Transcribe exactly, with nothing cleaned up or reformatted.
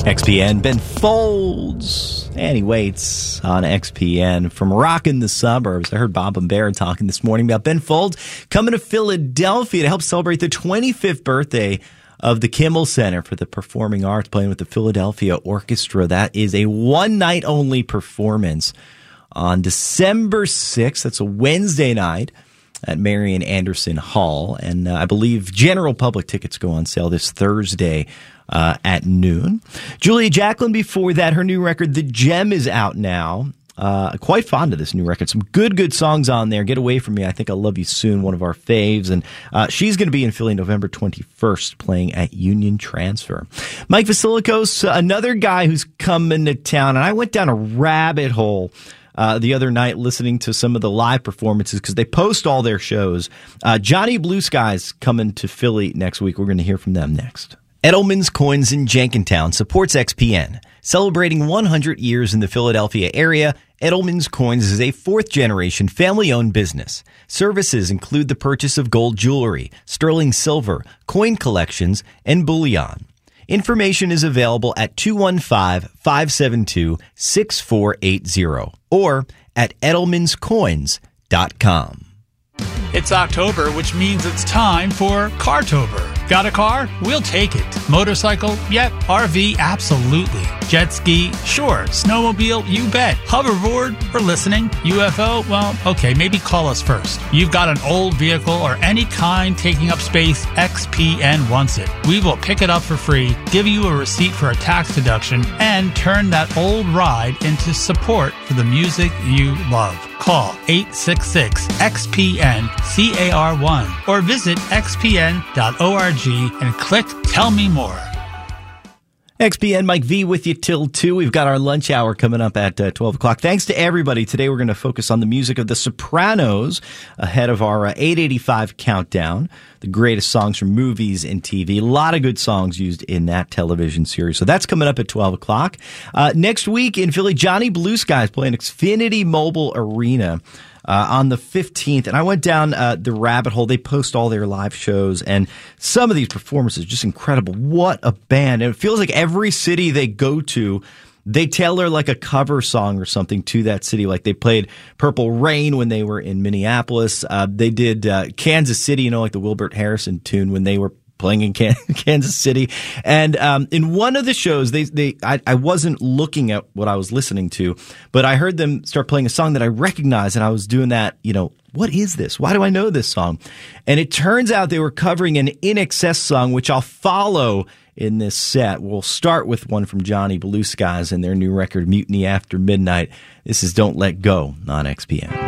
X P N, Ben Folds, and he waits on X P N from Rockin' the Suburbs. I heard Bob and Bear talking this morning about Ben Folds coming to Philadelphia to help celebrate the twenty-fifth birthday of the Kimmel Center for the Performing Arts, playing with the Philadelphia Orchestra. That is a one-night-only performance on December sixth. That's a Wednesday night at Marian Anderson Hall. And uh, I believe general public tickets go on sale this Thursday uh, at noon. Julia Jacklin, before that, her new record, The Gem, is out now. Uh, quite fond of this new record. Some good, good songs on there. Get Away From Me, I Think I'll Love You Soon, one of our faves. And uh, she's going to be in Philly November twenty-first, playing at Union Transfer. Mike Vasilikos, another guy who's coming to town. And I went down a rabbit hole Uh, the other night listening to some of the live performances because they post all their shows. Uh, Johnny Blue Skies coming to Philly next week. We're going to hear from them next. Edelman's Coins in Jenkintown supports X P N. Celebrating one hundred years in the Philadelphia area, Edelman's Coins is a fourth-generation family-owned business. Services include the purchase of gold jewelry, sterling silver, coin collections, and bullion. Information is available at two one five, five seven two, six four eight zero or at edelmans coins dot com. It's October, which means it's time for Cartober. Got a car? We'll take it. Motorcycle? Yep. R V? Absolutely. Jet ski? Sure. Snowmobile? You bet. Hoverboard? We're listening. U F O? Well, okay, maybe call us first. You've got an old vehicle or any kind taking up space, X P N wants it. We will pick it up for free, give you a receipt for a tax deduction, and turn that old ride into support for the music you love. Call eight six six X P N C A R one or visit x p n dot org and click Tell Me More. X P N, Mike V with you till two. We've got our lunch hour coming up at uh, twelve o'clock. Thanks to everybody. Today we're going to focus on the music of The Sopranos ahead of our uh, eight eighty-five countdown, the greatest songs from movies and T V. A lot of good songs used in that television series. So that's coming up at twelve o'clock. Uh, next week in Philly, Johnny Blue Skies playing Xfinity Mobile Arena Uh, on the fifteenth, and I went down uh, the rabbit hole. They post all their live shows, and some of these performances just incredible. What a band. And it feels like every city they go to, they tailor like a cover song or something to that city. Like they played Purple Rain when they were in Minneapolis. Uh, they did uh, Kansas City, you know, like the Wilbert Harrison tune when they were playing in Kansas City. And um, in one of the shows, they they I, I wasn't looking at what I was listening to, but I heard them start playing a song that I recognized, and I was doing that, you know, what is this? Why do I know this song? And it turns out they were covering an I N X S song, which I'll follow in this set. We'll start with one from Johnny Blue Skies and their new record, Mutiny After Midnight. This is Don't Let Go on X P N.